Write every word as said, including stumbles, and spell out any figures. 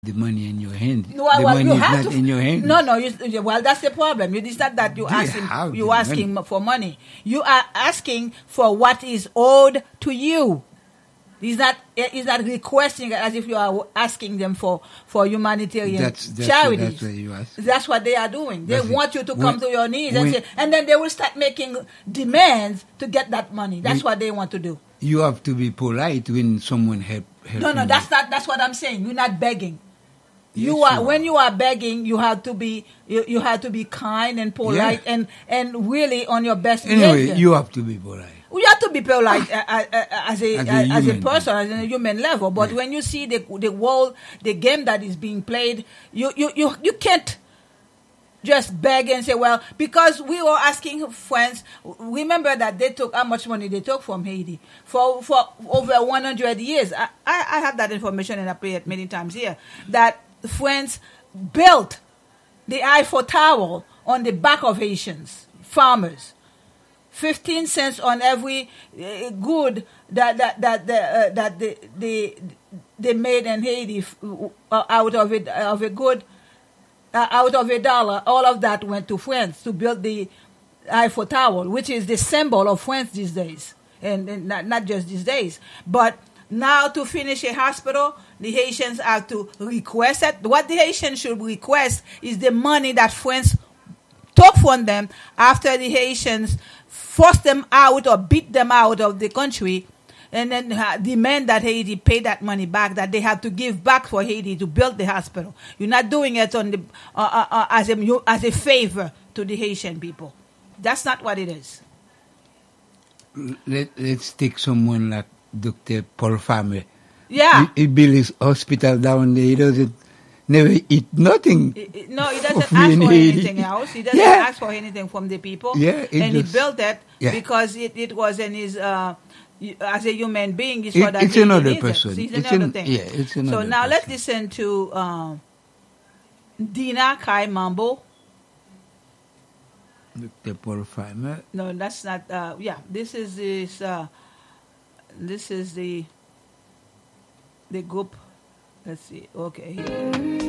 the money in your hand. Well, the well, money you is have not to, in your hand. No, no. You, well, that's the problem. You, it's not that you Do you asking. have You the asking money? for money. You are asking for what is owed to you. He's not. He's not requesting as if you are asking them for for humanitarian That's, that's charities. What, that's what you ask. That's what they are doing. They That's it. want you to come When- to your knees when- and say, and then they will start making demands to get that money. That's When- what they want to do. You have to be polite when someone help. help No, no, you. that's not. That's what I'm saying. You're not begging. You Yes, are you when are. you are begging, you have to be you, you have to be kind and polite Yeah. and and really on your best Anyway, behavior. you have to be polite. You have to be polite uh, uh, uh, as a As as a a, human person, as a human level. But Yeah. when you see the the world, the game that is being played, you you you, you can't just beg and say, well, because we were asking friends. Remember that they took how much money they took from Haiti for for over one hundred years. I, I I have that information and I play it many times here. That friends built the Eiffel Tower on the back of Haitians farmers. Fifteen cents on every uh, good that that that the, uh, that they, they they made in Haiti f- uh, out of it of a good uh, out of a dollar. All of that went to France to build the Eiffel Tower, which is the symbol of France these days, and, and not not just these days, but. Now to finish a hospital, the Haitians have to request it. What the Haitians should request is the money that France took from them after the Haitians forced them out or beat them out of the country, and then uh, demand that Haiti pay that money back, that they have to give back for Haiti to build the hospital. You're not doing it on the uh, uh, uh, as a you- as a favor to the Haitian people. That's not what it is. Let, let's take someone like Doctor Paul Farmer. Yeah. He, he built his hospital down there. He doesn't never eat nothing. I- I- No, he doesn't of ask for Haiti. anything else. He doesn't Yeah. ask for anything from the people. Yeah, it and he just- built it yeah. because it, it was in his, uh, y- as a human being, it's It- for that it's he another needs it. person. It's It's another an- thing. yeah, it's So another now let's person. listen to um, Dina Kai Mambo. Doctor Paul Farmer. No, that's not. Uh, yeah, this is this. Uh, this is the the group. Let's see. Okay. Here.